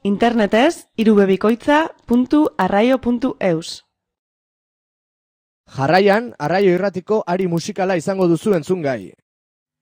Internetez, irubebikoitza.arraio.eus. Jarraian, Arraio Irratiko ari musikala izango duzu entzungai.